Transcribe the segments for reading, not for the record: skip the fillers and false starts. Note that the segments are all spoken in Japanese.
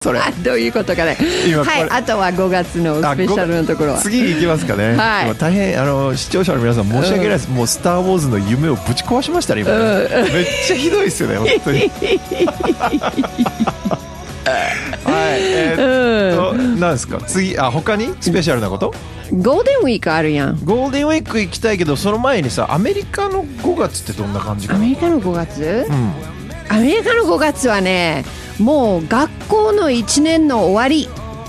それどういうことかね。はい、あとは5月のスペシャルのところは次に行きますかね。はい、大変視聴者の皆さん申し訳ないです、もうスター・ウォーズの夢をぶち壊しましたね今ね、めっちゃひどいですよね本当にはい、なんですか次、他にスペシャルなこと？ ゴールデンウィークあるやん。 ゴールデンウィーク行きたいけど、その前にさ、アメリカの5月ってどんな感じかな？ アメリカの5月、アメリカの5月はね、もう学校の1年の終わり。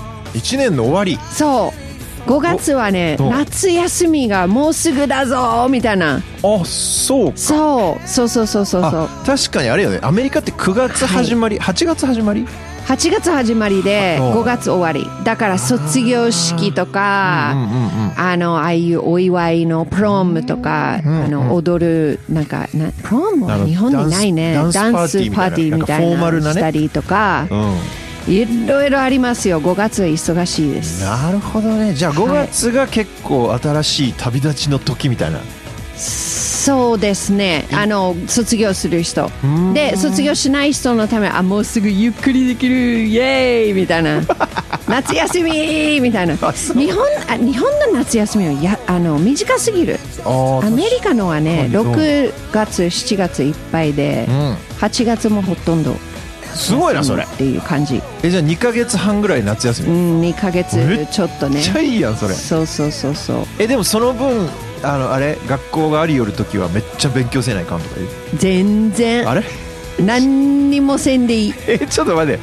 1年の終わり。 そう5月はね、夏休みがもうすぐだぞみたいな。 そうか。 そう確かにあれよね、アメリカって9月始まり、8月始まり 8月始まりで5月終わりだから、卒業式とかああいうお祝いのプロムとか、踊るなんかプロムは日本にないね、ダンスパーティーみたいなしたりとか、いろいろありますよ。5月は忙しいです。 なるほどね。じゃあ5月が結構新しい旅立ちの時みたいな。 そうですね。卒業する人で、卒業しない人のためもうすぐゆっくりできるイエーイみたいな夏休みみたいな。日本の夏休みは短すぎる。アメリカのはね、6月7月いっぱいで、8月もほとんどすごいなそれっていう感じ。 じゃあ2ヶ月半ぐらい夏休み。 2ヶ月ちょっとね。 めっちゃいいやんそれ。 そうでもその分あれ学校がありよるときはめっちゃ勉強せないかんとか全然あれ何にもせんでいい。 ちょっと待って、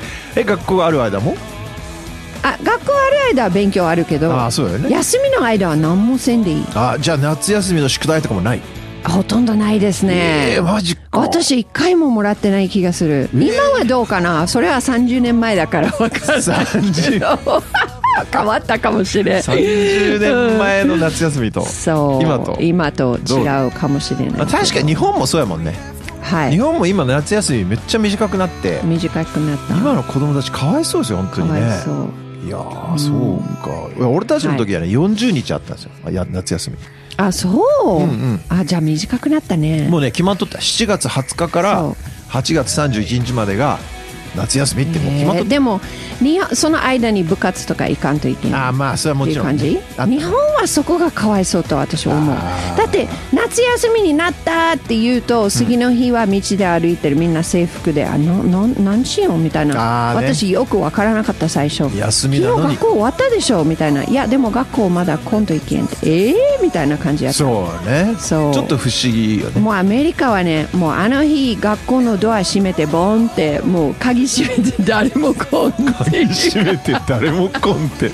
学校がある間も学校ある間は勉強あるけど、 そうだよね、 休みの間は何もせんでいい。 じゃあ夏休みの宿題とかもない？ ほとんどないですね。 マジか。 私1回ももらってない気がする。今はどうかな。それは30年前だから分かんないけど変わったかもしれん。 30年前の夏休みと、 今と違うかもしれない。 確かに日本もそうやもんね。日本も今夏休みめっちゃ短くなって今の子供たちかわいそうですよ本当にね。いやそうか。俺たちの時はね、40日あったんですよ、夏休み。 そう、じゃあ短くなったね。 もうね決まっとった。7月20日から8月31日までが夏休みってもう決まっとった。 でもその間に部活とか行かんといけない。 それはもちろん、 っていう感じ。日本はそこがかわいそうと私は思う。だって夏休みになったって言うと、次の日は道で歩いてるみんな制服で何しようみたいな、私よく分からなかった最初。 休みなのに昨日学校終わったでしょみたいな。いやでも学校まだ今度行けんってみたいな感じやった。 そうね。ちょっと不思議よね。 もうアメリカはね、もうあの日学校のドア閉めてボンってもう鍵閉めて誰も来んって閉めて誰も来んって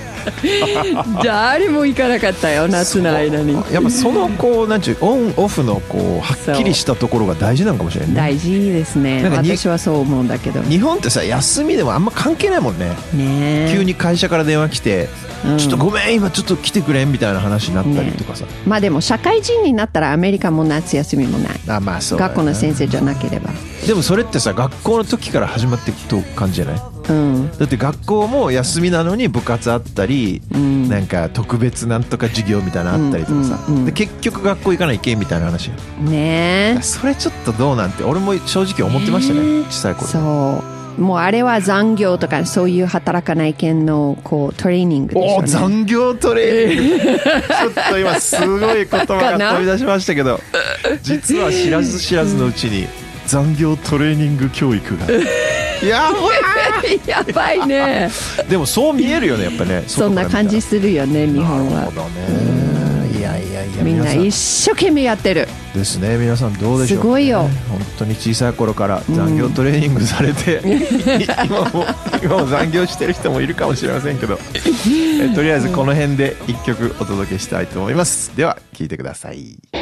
誰も行かなかったよ夏の間に。 やっぱそのなんちゅうオンオフのはっきりしたところが大事なのかもしれないね。 大事ですね。私はそう思うんだけど、 日本ってさ休みでもあんま関係ないもんね。急に会社から電話来て、ちょっとごめん今ちょっと来てくれんみたいな話になったりとかさ、 でも社会人になったらアメリカも夏休みもない。 そう学校の先生じゃなければ。 でもそれってさ学校の時から始まっていくと感じじゃない？だって学校も休みなのに部活あったり、なんか特別なんとか授業みたいなのあったりとかさ、で結局学校行かないけんみたいな話よね。それちょっとどうなんて俺も正直思ってましたね、小さい頃。そうもうあれは残業とかそういう働かないけんのトレーニングでしょうね。 残業トレーニングちょっと今すごい言葉が飛び出しましたけど実は知らず知らずのうちに残業トレーニング教育がやばいね。でもそう見えるよねやっぱね。 そんな感じするよね日本は。 なるほどね。いやみんな一生懸命やってるですね。皆さんどうでしょう、 すごいよ。 本当に小さい頃から残業トレーニングされて、今も残業してる人もいるかもしれませんけどとりあえずこの辺で一曲お届けしたいと思います。では聴いてください。